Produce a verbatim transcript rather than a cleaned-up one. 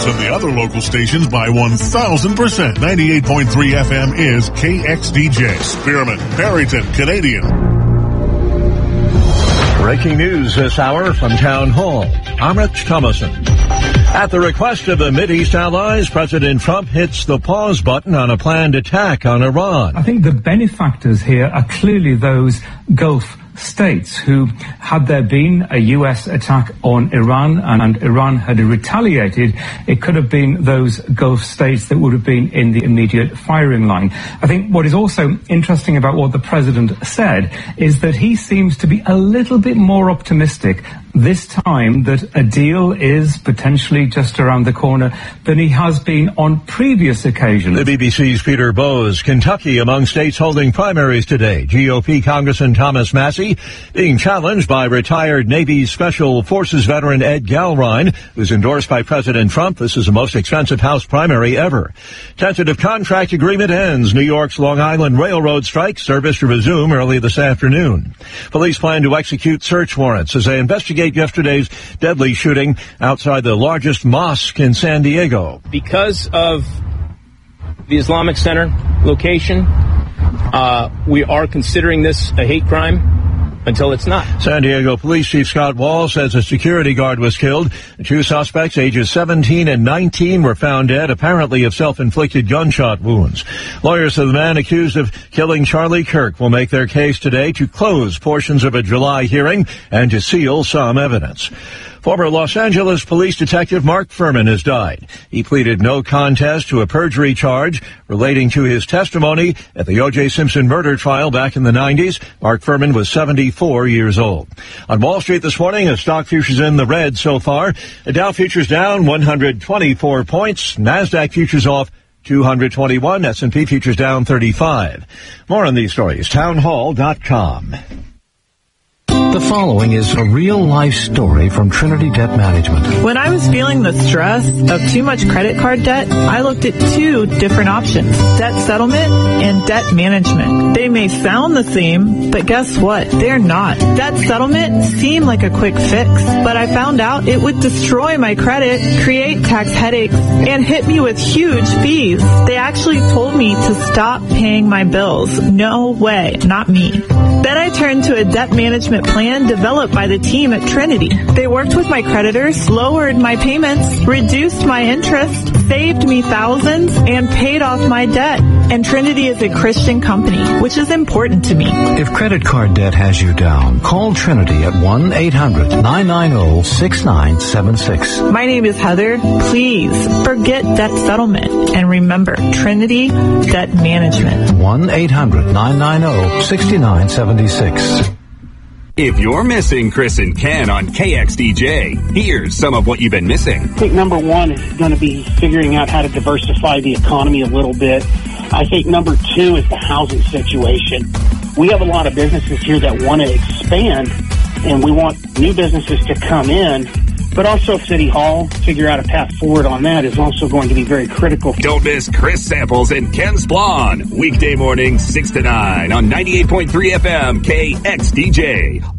and the other local stations by one thousand percent. ninety-eight point three F M is K X D J. Spearman, Barrington, Canadian. Breaking news this hour from Town Hall. I'm Rich Thomason. At the request of the Mideast allies, President Trump hits the pause button on a planned attack on Iran. I think the benefactors here are clearly those Gulf states who, had there been a U S attack on Iran and, and Iran had retaliated, it could have been those Gulf states that would have been in the immediate firing line. I think what is also interesting about what the president said is that he seems to be a little bit more optimistic this time that a deal is potentially just around the corner than he has been on previous occasions. The B B C's Peter Bowes. Kentucky among states holding primaries today. G O P Congressman Thomas Massie being challenged by retired Navy Special Forces veteran Ed Galrine, who's endorsed by President Trump. This is the most expensive House primary ever. Tentative contract agreement ends. New York's Long Island Railroad strike service to resume early this afternoon. Police plan to execute search warrants as they investigate yesterday's deadly shooting outside the largest mosque in San Diego. Because of the Islamic Center location, uh, we are considering this a hate crime until it's not. San Diego Police Chief Scott Wall says a security guard was killed. The two suspects, ages seventeen and nineteen, were found dead, apparently of self-inflicted gunshot wounds. Lawyers of the man accused of killing Charlie Kirk will make their case today to close portions of a July hearing and to seal some evidence. Former Los Angeles police detective Mark Furman has died. He pleaded no contest to a perjury charge relating to his testimony at the O J Simpson murder trial back in the nineties. Mark Furman was seventy-four years old. On Wall Street this morning, a stock futures in the red so far. The Dow futures down one hundred twenty-four points. NASDAQ futures off two hundred twenty-one. S and P futures down thirty-five. More on these stories, townhall dot com. The following is a real-life story from Trinity Debt Management. When I was feeling the stress of too much credit card debt, I looked at two different options, debt settlement and debt management. They may sound the same, but guess what? They're not. Debt settlement seemed like a quick fix, but I found out it would destroy my credit, create tax headaches, and hit me with huge fees. They actually told me to stop paying my bills. No way, not me. Then I turned to a debt management plan developed by the team at Trinity. They worked with my creditors, lowered my payments, reduced my interest, saved me thousands, and paid off my debt. And Trinity is a Christian company, which is important to me. If credit card debt has you down, call Trinity at one eight hundred nine nine zero six nine seven six. My name is Heather. Please forget debt settlement and remember Trinity Debt Management. one eight hundred nine nine zero six nine seven six. If you're missing Chris and Ken on K X D J, here's some of what you've been missing. I think number one is going to be figuring out how to diversify the economy a little bit. I think number two is the housing situation. We have a lot of businesses here that want to expand, and we want new businesses to come in. But also City Hall, figure out a path forward on that is also going to be very critical. Don't miss Chris Samples and Ken Splon. Weekday mornings, six to nine on ninety-eight point three F M K X D J.